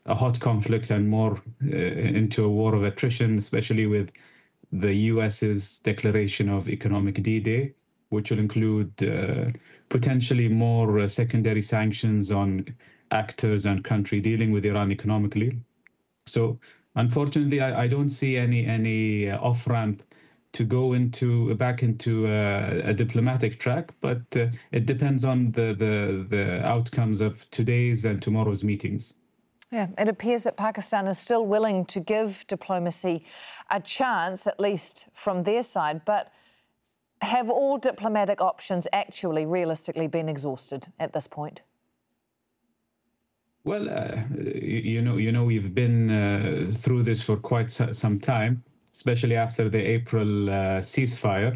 a hot conflict and more into a war of attrition, especially with the US's declaration of economic D-Day, which will include potentially more secondary sanctions on actors and country dealing with Iran economically. So unfortunately, I don't see any off-ramp to go back into a diplomatic track, but it depends on the outcomes of today's and tomorrow's meetings. Yeah, it appears that Pakistan is still willing to give diplomacy a chance, at least from their side, but have all diplomatic options actually realistically been exhausted at this point? Well, we've been through this for quite some time, especially after the April ceasefire.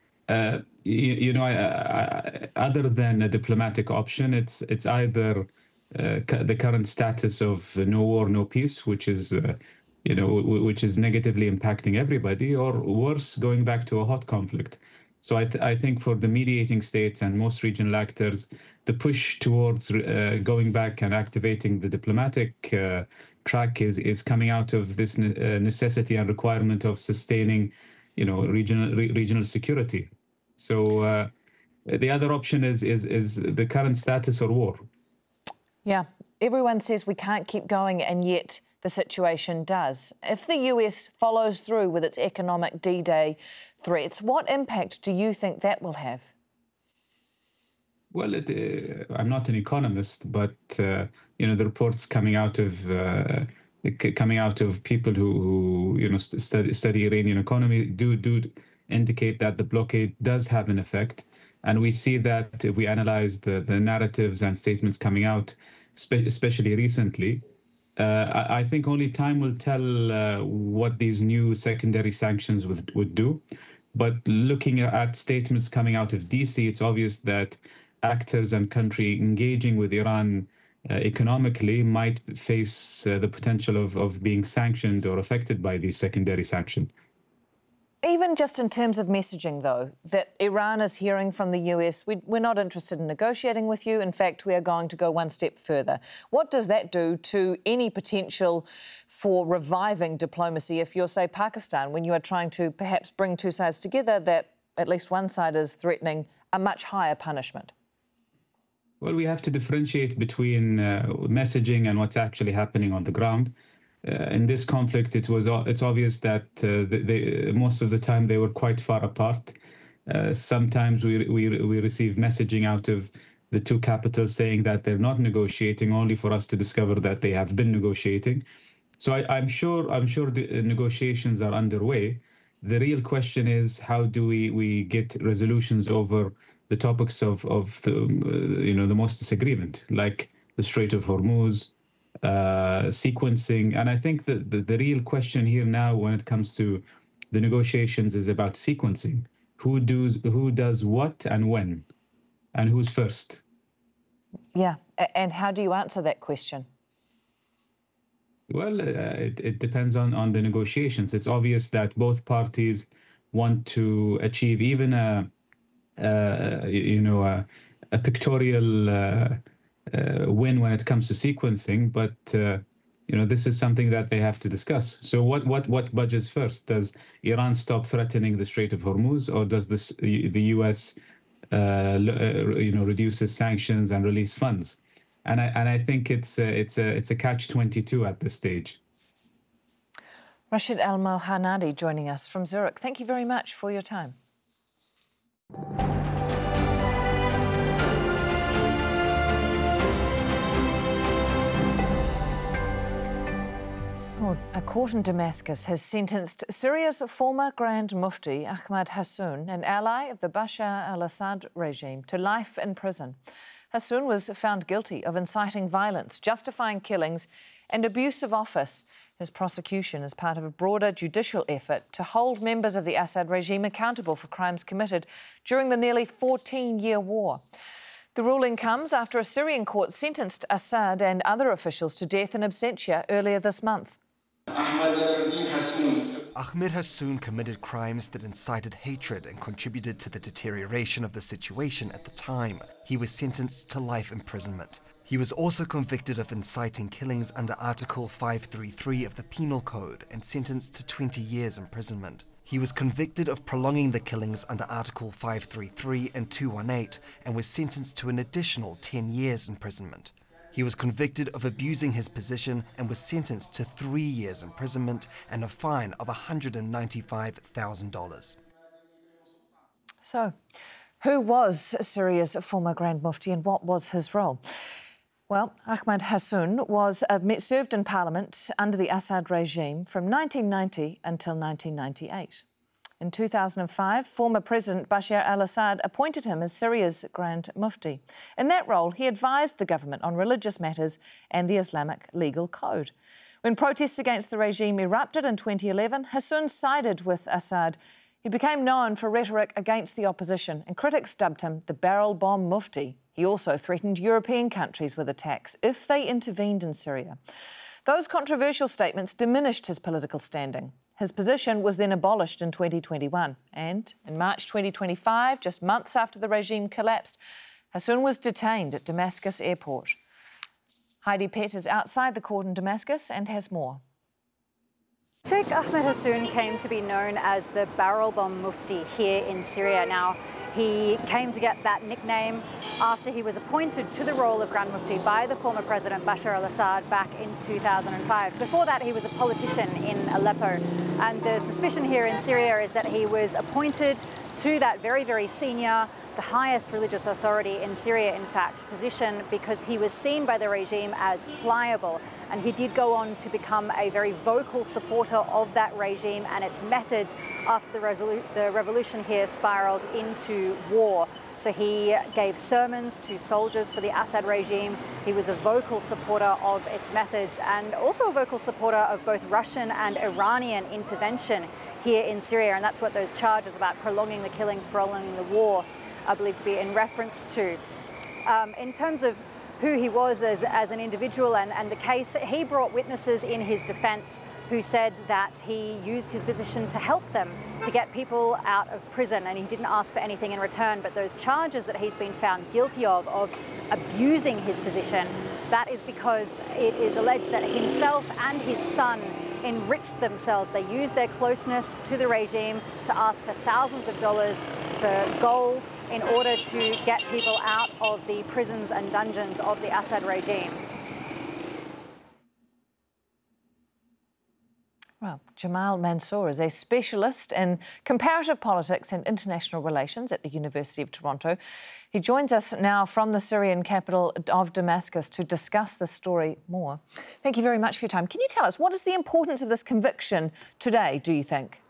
Other than a diplomatic option, it's either the current status of no war, no peace, which is negatively impacting everybody, or worse, going back to a hot conflict. So I think for the mediating states and most regional actors, the push towards going back and activating the diplomatic track is coming out of this necessity and requirement of sustaining, regional security. So the other option is the current status or war. Yeah, everyone says we can't keep going, and yet the situation does. If the US follows through with its economic D-Day threats, what impact do you think that will have? Well, I'm not an economist, but the reports coming out of people who study Iranian economy do indicate that the blockade does have an effect, and we see that if we analyze the narratives and statements coming out, especially recently. I think only time will tell what these new secondary sanctions would do. But looking at statements coming out of DC, it's obvious that actors and country engaging with Iran economically might face the potential of being sanctioned or affected by these secondary sanctions. Even just in terms of messaging, though, that Iran is hearing from the US, we're not interested in negotiating with you. In fact, we are going to go one step further. What does that do to any potential for reviving diplomacy if you're, say, Pakistan, when you are trying to perhaps bring two sides together, that at least one side is threatening a much higher punishment? Well, we have to differentiate between messaging and what's actually happening on the ground. In this conflict, it's obvious that most of the time they were quite far apart. Sometimes we receive messaging out of the two capitals saying that they're not negotiating, only for us to discover that they have been negotiating. So I'm sure the negotiations are underway. The real question is, how do we get resolutions over the topics of the most disagreement, like the Strait of Hormuz, sequencing. And I think that the real question here now when it comes to the negotiations is about sequencing. Who does what and when, and who's first? Yeah, and how do you answer that question? Well, it depends on the negotiations. It's obvious that both parties want to achieve even a pictorial win when it comes to sequencing, but this is something that they have to discuss. So what budges first? Does Iran stop threatening the Strait of Hormuz, or does the US reduces sanctions and release funds? And I think it's a catch-22 at this stage. Rashid Al-Mohanadi joining us from Zurich. Thank you very much for your time. A court in Damascus has sentenced Syria's former Grand Mufti, Ahmad Hassoun, an ally of the Bashar al-Assad regime, to life in prison. Hassoun was found guilty of inciting violence, justifying killings and abuse of office. His prosecution is part of a broader judicial effort to hold members of the Assad regime accountable for crimes committed during the nearly 14-year war. The ruling comes after a Syrian court sentenced Assad and other officials to death in absentia earlier this month. Ahmed Hassoun committed crimes that incited hatred and contributed to the deterioration of the situation at the time. He was sentenced to life imprisonment. He was also convicted of inciting killings under Article 533 of the Penal Code and sentenced to 20 years imprisonment. He was convicted of prolonging the killings under Article 533 and 218 and was sentenced to an additional 10 years imprisonment. He was convicted of abusing his position and was sentenced to 3 years imprisonment and a fine of $195,000. So, who was Syria's former Grand Mufti and what was his role? Well, Ahmed Hassoun served in Parliament under the Assad regime from 1990 until 1998. In 2005, former President Bashar al-Assad appointed him as Syria's Grand Mufti. In that role, he advised the government on religious matters and the Islamic legal code. When protests against the regime erupted in 2011, Hassoun sided with Assad. He became known for rhetoric against the opposition, and critics dubbed him the barrel bomb Mufti. He also threatened European countries with attacks if they intervened in Syria. Those controversial statements diminished his political standing. His position was then abolished in 2021. And in March 2025, just months after the regime collapsed, Hassoun was detained at Damascus airport. Heidi Pett is outside the court in Damascus and has more. Sheikh Ahmed Hassoun came to be known as the barrel bomb Mufti here in Syria. Now, he came to get that nickname after he was appointed to the role of Grand Mufti by the former President Bashar al-Assad back in 2005. Before that, he was a politician in Aleppo. And the suspicion here in Syria is that he was appointed to that very, very senior, the highest religious authority in Syria, in fact, position because he was seen by the regime as pliable. And he did go on to become a very vocal supporter of that regime and its methods after the revolution here spiraled into war. So he gave sermons to soldiers for the Assad regime. He was a vocal supporter of its methods and also a vocal supporter of both Russian and Iranian intervention here in Syria. And that's what those charges about prolonging the killings, prolonging the war, are believed to be in reference to. In terms of who he was as an individual and the case, he brought witnesses in his defence who said that he used his position to help them to get people out of prison, and he didn't ask for anything in return. But those charges that he's been found guilty of abusing his position, that is because it is alleged that himself and his son enriched themselves. They used their closeness to the regime to ask for thousands of dollars for gold in order to get people out of the prisons and dungeons of the Assad regime. Well, Jamal Mansour is a specialist in comparative politics and international relations at the University of Toronto. He joins us now from the Syrian capital of Damascus to discuss this story more. Thank you very much for your time. Can you tell us, what is the importance of this conviction today, do you think?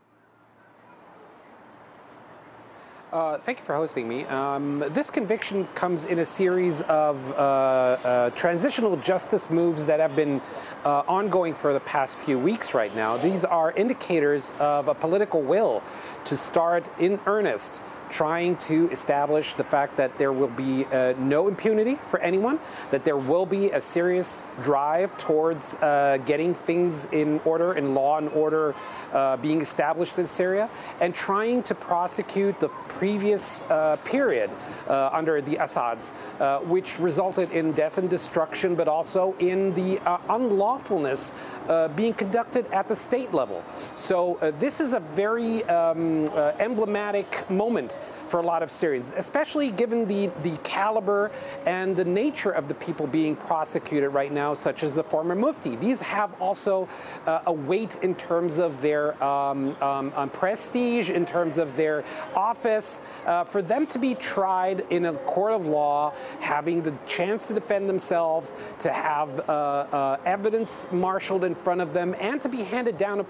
Thank you for hosting me. This conviction comes in a series of transitional justice moves that have been ongoing for the past few weeks right now. These are indicators of a political will to start in earnest trying to establish the fact that there will be no impunity for anyone, that there will be a serious drive towards getting things in order, in law and order being established in Syria, and trying to prosecute the previous period under the Assads, which resulted in death and destruction, but also in the unlawfulness being conducted at the state level. So this is a very emblematic moment for a lot of Syrians, especially given the caliber and the nature of the people being prosecuted right now, such as the former Mufti. These have also a weight in terms of their prestige, in terms of their office. For them to be tried in a court of law, having the chance to defend themselves, to have evidence marshaled in front of them, and to be handed down a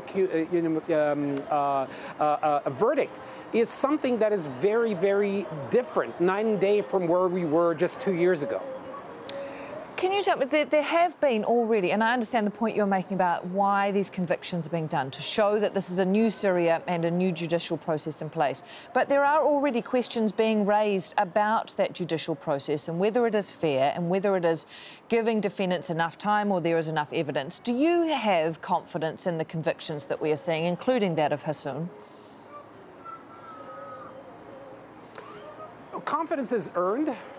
verdict is something that is very, very different, night and day from where we were just 2 years ago. Can you tell me, there have been already, and I understand the point you're making about why these convictions are being done, to show that this is a new Syria and a new judicial process in place. But there are already questions being raised about that judicial process and whether it is fair and whether it is giving defendants enough time or there is enough evidence. Do you have confidence in the convictions that we are seeing, including that of Hassoun? Confidence is earned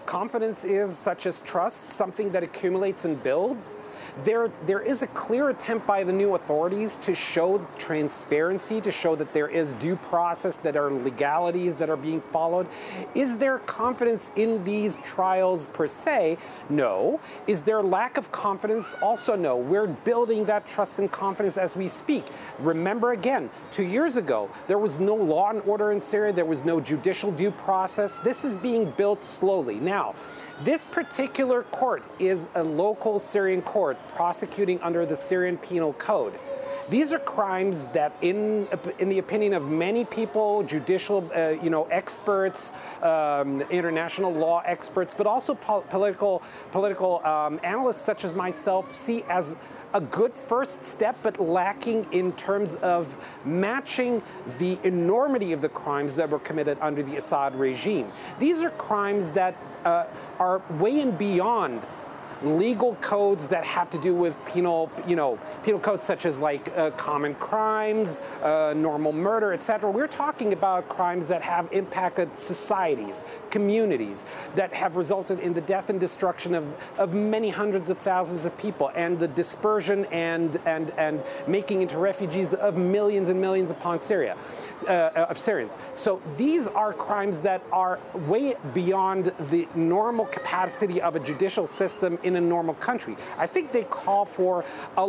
confidence is, such as trust, something that accumulates and builds. There is a clear attempt by the new authorities to show transparency, to show that there is due process, that are legalities that are being followed. Is there confidence in these trials per se? No. Is there lack of confidence? Also no. We're building that trust and confidence as we speak. Remember again, 2 years ago, there was no law and order in Syria. There was no judicial due process. This is being built slowly. Now, this particular court is a local Syrian court prosecuting under the Syrian Penal Code. These are crimes that, in the opinion of many people, judicial, experts, international law experts, but also political analysts such as myself, see as a good first step, but lacking in terms of matching the enormity of the crimes that were committed under the Assad regime. These are crimes that are way and beyond legal codes that have to do with penal codes such as like common crimes, normal murder, etc. We're talking about crimes that have impacted societies, communities, that have resulted in the death and destruction of many hundreds of thousands of people, and the dispersion and making into refugees of millions and millions upon Syria, of Syrians. So these are crimes that are way beyond the normal capacity of a judicial system in a normal country. I think they call for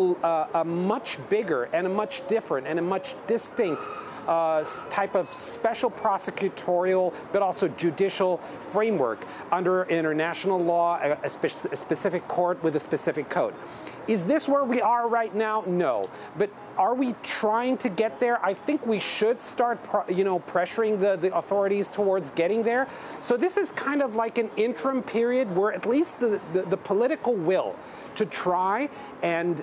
a much bigger and a much different and a much distinct type of special prosecutorial but also judicial framework under international law, a specific court with a specific code. Is this where we are right now? No. But are we trying to get there? I think we should start, pressuring the authorities towards getting there. So this is kind of like an interim period where at least the political will to try and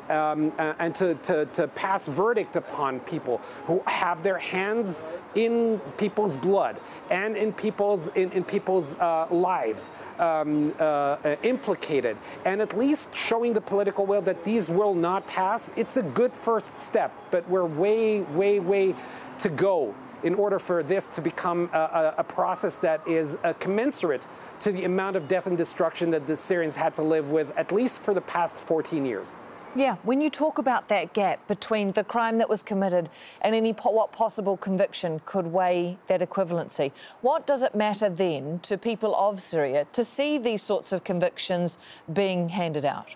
to pass verdict upon people who have their hands in people's blood and in people's lives implicated, and at least showing the political will that these will not pass. It's a good first step, but we're way to go in order for this to become a process that is commensurate to the amount of death and destruction that the Syrians had to live with, at least for the past 14 years. Yeah, when you talk about that gap between the crime that was committed and what possible conviction could weigh that equivalency, what does it matter then to people of Syria to see these sorts of convictions being handed out?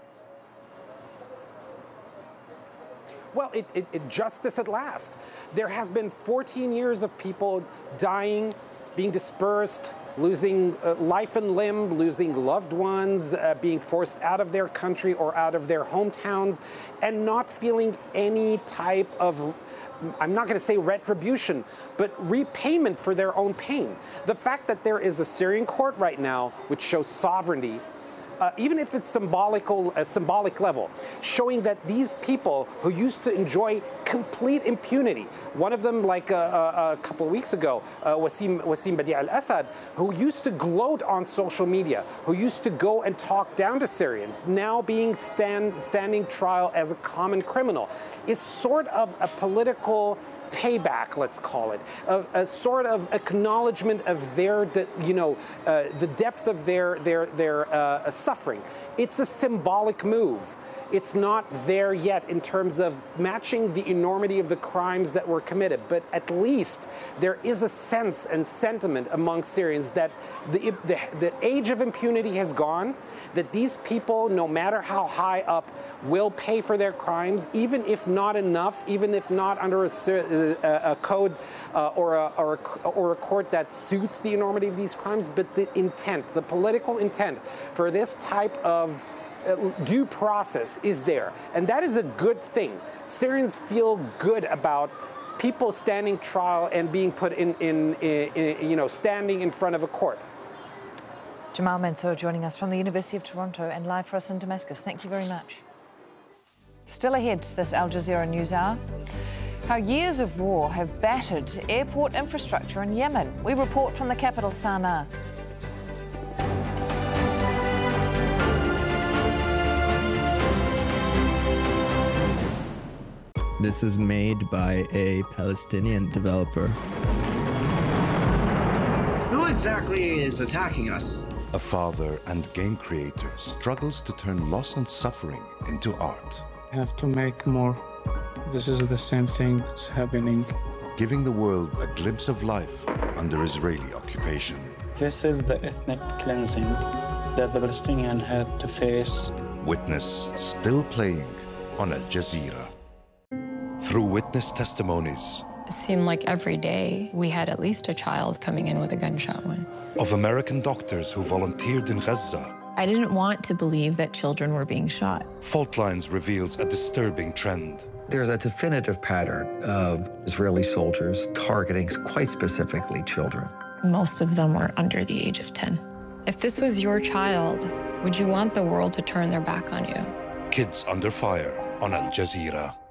Well, justice at last. There has been 14 years of people dying, being dispersed, losing life and limb, losing loved ones, being forced out of their country or out of their hometowns, and not feeling any type of, I'm not going to say retribution, but repayment for their own pain. The fact that there is a Syrian court right now which shows sovereignty, even if it's a symbolic level, showing that these people who used to enjoy complete impunity, one of them, like a couple of weeks ago, Wassim Badi al-Assad, who used to gloat on social media, who used to go and talk down to Syrians, now being standing trial as a common criminal, is sort of a political payback, let's call it, a sort of acknowledgement of their, the depth of their suffering. It's a symbolic move. It's not there yet in terms of matching the enormity of the crimes that were committed, but at least there is a sense and sentiment among Syrians that the age of impunity has gone, that these people, no matter how high up, will pay for their crimes, even if not enough, even if not under a code or a court that suits the enormity of these crimes, but the intent, the political intent for this type of due process is there, and that is a good thing. Syrians feel good about people standing trial and being put standing in front of a court. Jamal Mansour joining us from the University of Toronto and live for us in Damascus. Thank you very much. Still ahead, this Al Jazeera News Hour. How years of war have battered airport infrastructure in Yemen. We report from the capital, Sana'a. This is made by a Palestinian developer. Who exactly is attacking us? A father and game creator struggles to turn loss and suffering into art. We have to make more. This is the same thing that's happening. Giving the world a glimpse of life under Israeli occupation. This is the ethnic cleansing that the Palestinians had to face. Witness still playing on Al Jazeera. Through witness testimonies. It seemed like every day we had at least a child coming in with a gunshot wound. Of American doctors who volunteered in Gaza. I didn't want to believe that children were being shot. Fault Lines reveals a disturbing trend. There's a definitive pattern of Israeli soldiers targeting quite specifically children. Most of them were under the age of 10. If this was your child, would you want the world to turn their back on you? Kids Under Fire on Al Jazeera.